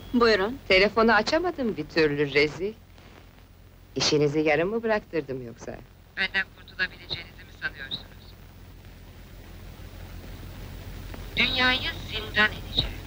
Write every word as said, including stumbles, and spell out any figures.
Buyurun. Telefonu açamadım bir türlü, rezil. İşinizi yarım mı bıraktırdım yoksa? Benden kurtulabileceğinizi mi sanıyorsunuz? Dünyayı zindan edeceğim.